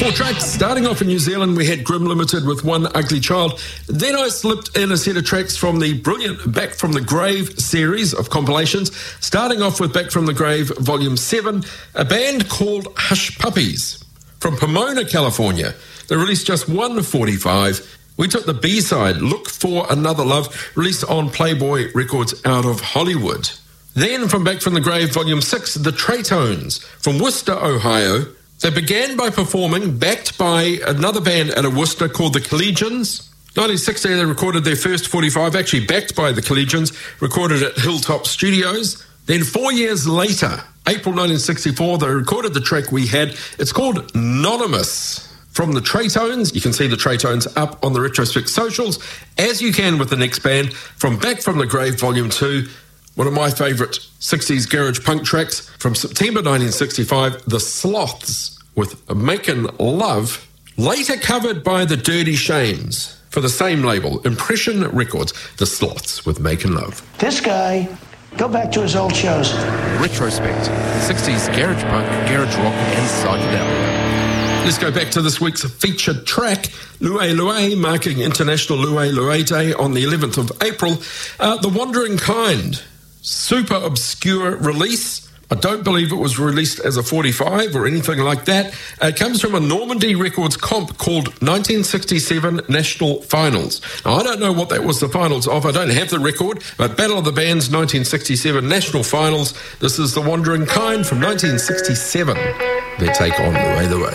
4 tracks. Starting off in New Zealand, we had Grim Limited with One Ugly Child. Then I slipped in a set of tracks from the brilliant Back from the Grave series of compilations. Starting off with Back from the Grave Volume 7, a band called Hush Puppies from Pomona, California. They released just 145. We took the B-side, Look for Another Love, released on Playboy Records out of Hollywood. Then from Back from the Grave Volume 6, The Traytones from Worcester, Ohio. They began by performing, backed by another band out of Worcester called the Collegians. 1960, they recorded their first 45, actually backed by the Collegians, recorded at Hilltop Studios. Then 4 years later, April 1964, they recorded the track we had. It's called Anonymous from the Traytones. You can see the Traytones up on the Retrospect socials, as you can with the next band from Back from the Grave Volume 2. One of my favourite 60s garage punk tracks from September 1965, The Sloths with Makin' Love, later covered by the Dirty Shames for the same label, Impression Records, The Sloths with Makin' Love. This guy, go back to his old shows. Retrospect, 60s garage punk, garage rock and psychedelia. Let's go back to this week's featured track, Lue Lue, marking International Lue Lue Day on the 11th of April. The Wandering Kind. Super obscure release. I don't believe it was released as a 45 or anything like that. It comes from a Normandy Records comp called 1967 National Finals. Now, I don't know what that was the finals of. I don't have the record, but Battle of the Bands 1967 National Finals. This is The Wandering Kind from 1967. Their take on Lue Lue.